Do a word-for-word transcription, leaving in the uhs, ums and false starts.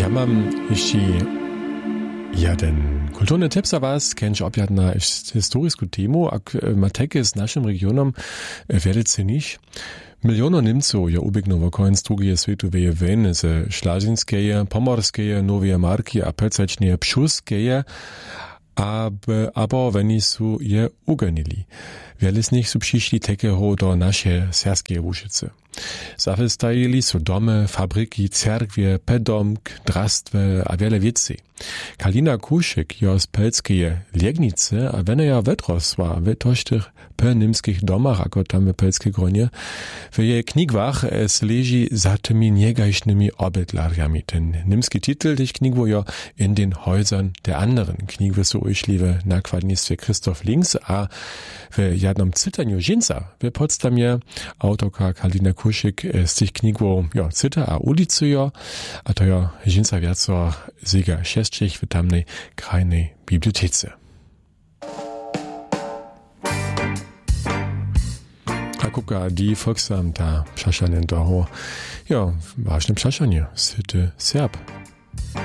Ja mam jeszcze jeden kulturny tip za was, kęć opiad na historisku temu, ak mateke z naszym regionom wielice niż. Miliono Niemców je ubiegnowo koniec drugiej światowej wojny ze Szlazinskeje, Pomorskeje, Nowej Marki, a pecečnie Pšuskeje, aby, aber wenn su je uganili. Wiele z nich su przyszli takiego do nasze serskie Łużyce. Zawystajili su domy, fabryki, cerkwie, pedomk, drastwe, a wiele więcej. Kalina Kušek jo z Pelskeje Liegnice, a wenn ja wetrosła w toštych pe nimskich domach, ako tam w Pelskiej gronie, w jej knigwach es leży za tymi niegajsznymi obydlariami. Ten nimski titel tych knigwo jo in den Häusern der anderen. Knigwy su ušli w nakładnictwie Christoph Links, a w jednom cytaniu Žinca w Potsdamie autorka Kalina Kušek z tych knigwo jo cyta a ulicuje, a to jo Žinca wiaco ziga šestčich w tamnej krajnej bibliotece. A kuka die Volksamt da Pszaszanen doho. Ja, ważne Pszaszanie, syty Serb.